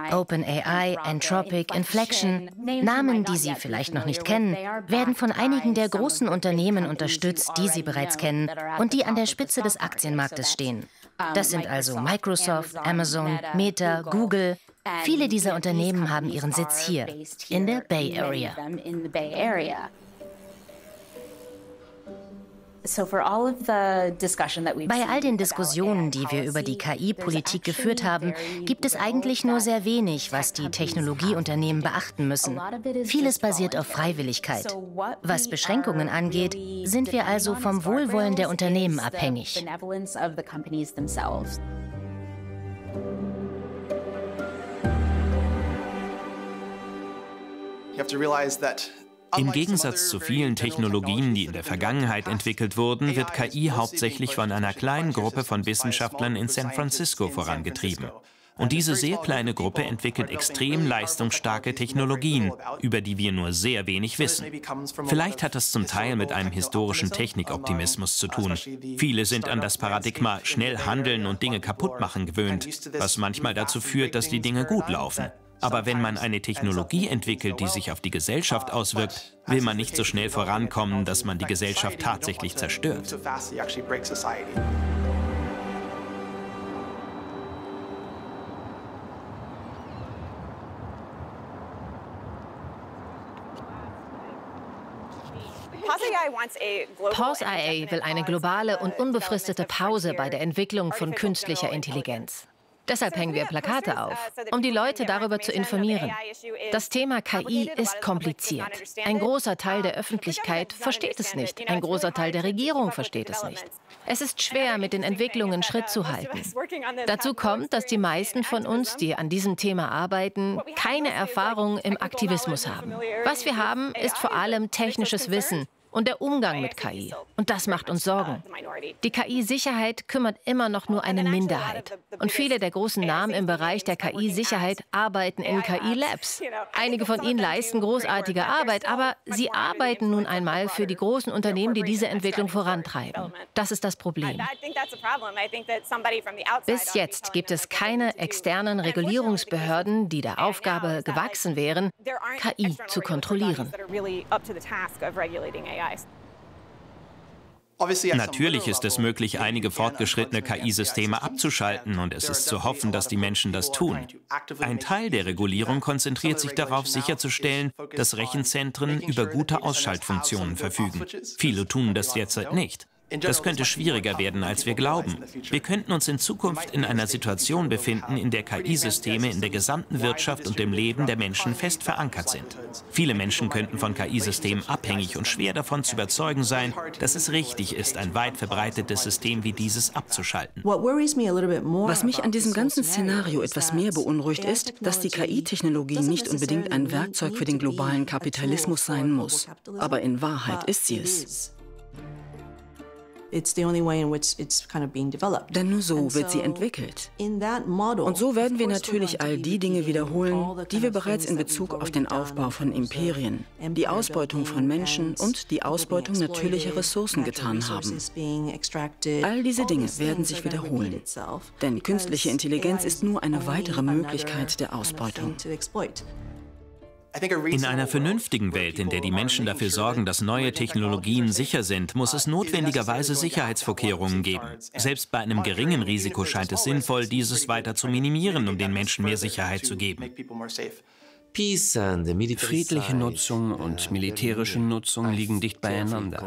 OpenAI, Anthropic, Inflection, Namen, die Sie vielleicht noch nicht kennen, werden von einigen der großen Unternehmen unterstützt, die Sie bereits kennen und die an der Spitze des Aktienmarktes stehen. Das sind also Microsoft, Amazon, Meta, Google. Viele dieser Unternehmen haben ihren Sitz hier, in der Bay Area. Bei all den Diskussionen, die wir über die KI-Politik geführt haben, gibt es eigentlich nur sehr wenig, was die Technologieunternehmen beachten müssen. Vieles basiert auf Freiwilligkeit. Was Beschränkungen angeht, sind wir also vom Wohlwollen der Unternehmen abhängig. Im Gegensatz zu vielen Technologien, die in der Vergangenheit entwickelt wurden, wird KI hauptsächlich von einer kleinen Gruppe von Wissenschaftlern in San Francisco vorangetrieben. Und diese sehr kleine Gruppe entwickelt extrem leistungsstarke Technologien, über die wir nur sehr wenig wissen. Vielleicht hat das zum Teil mit einem historischen Technikoptimismus zu tun. Viele sind an das Paradigma schnell handeln und Dinge kaputt machen gewöhnt, was manchmal dazu führt, dass die Dinge gut laufen. Aber wenn man eine Technologie entwickelt, die sich auf die Gesellschaft auswirkt, will man nicht so schnell vorankommen, dass man die Gesellschaft tatsächlich zerstört. Pause AI will eine globale und unbefristete Pause bei der Entwicklung von künstlicher Intelligenz. Deshalb hängen wir Plakate auf, um die Leute darüber zu informieren. Das Thema KI ist kompliziert. Ein großer Teil der Öffentlichkeit versteht es nicht. Ein großer Teil der Regierung versteht es nicht. Es ist schwer, mit den Entwicklungen Schritt zu halten. Dazu kommt, dass die meisten von uns, die an diesem Thema arbeiten, keine Erfahrung im Aktivismus haben. Was wir haben, ist vor allem technisches Wissen und der Umgang mit KI. Und das macht uns Sorgen. Die KI-Sicherheit kümmert immer noch nur eine Minderheit. Und viele der großen Namen im Bereich der KI-Sicherheit arbeiten in KI-Labs. Einige von ihnen leisten großartige Arbeit, aber sie arbeiten nun einmal für die großen Unternehmen, die diese Entwicklung vorantreiben. Das ist das Problem. Bis jetzt gibt es keine externen Regulierungsbehörden, die der Aufgabe gewachsen wären, KI zu kontrollieren. Natürlich ist es möglich, einige fortgeschrittene KI-Systeme abzuschalten, und es ist zu hoffen, dass die Menschen das tun. Ein Teil der Regulierung konzentriert sich darauf, sicherzustellen, dass Rechenzentren über gute Ausschaltfunktionen verfügen. Viele tun das derzeit nicht. Das könnte schwieriger werden, als wir glauben. Wir könnten uns in Zukunft in einer Situation befinden, in der KI-Systeme in der gesamten Wirtschaft und im Leben der Menschen fest verankert sind. Viele Menschen könnten von KI-Systemen abhängig und schwer davon zu überzeugen sein, dass es richtig ist, ein weit verbreitetes System wie dieses abzuschalten. Was mich an diesem ganzen Szenario etwas mehr beunruhigt, ist, dass die KI-Technologie nicht unbedingt ein Werkzeug für den globalen Kapitalismus sein muss. Aber in Wahrheit ist sie es. Denn nur so wird sie entwickelt. Und so werden wir natürlich all die Dinge wiederholen, die wir bereits in Bezug auf den Aufbau von Imperien, die Ausbeutung von Menschen und die Ausbeutung natürlicher Ressourcen getan haben. All diese Dinge werden sich wiederholen. Denn künstliche Intelligenz ist nur eine weitere Möglichkeit der Ausbeutung. In einer vernünftigen Welt, in der die Menschen dafür sorgen, dass neue Technologien sicher sind, muss es notwendigerweise Sicherheitsvorkehrungen geben. Selbst bei einem geringen Risiko scheint es sinnvoll, dieses weiter zu minimieren, um den Menschen mehr Sicherheit zu geben. Friedliche Nutzung und militärische Nutzung liegen dicht beieinander.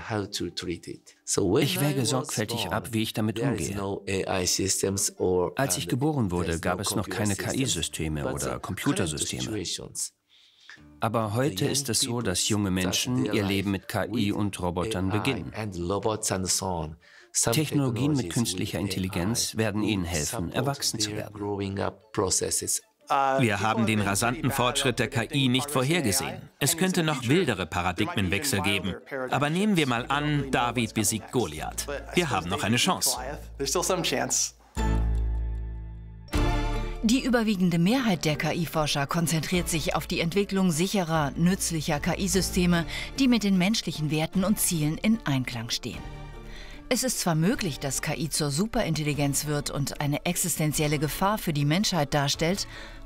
Ich wäge sorgfältig ab, wie ich damit umgehe. Als ich geboren wurde, gab es noch keine KI-Systeme oder Computersysteme. Aber heute ist es so, dass junge Menschen ihr Leben mit KI und Robotern beginnen. Technologien mit künstlicher Intelligenz werden ihnen helfen, erwachsen zu werden. Wir haben den rasanten Fortschritt der KI nicht vorhergesehen. Es könnte noch wildere Paradigmenwechsel geben. Aber nehmen wir mal an, David besiegt Goliath. Wir haben noch eine Chance. Die überwiegende Mehrheit der KI-Forscher konzentriert sich auf die Entwicklung sicherer, nützlicher KI-Systeme, die mit den menschlichen Werten und Zielen in Einklang stehen. Es ist zwar möglich, dass KI zur Superintelligenz wird und eine existenzielle Gefahr für die Menschheit darstellt,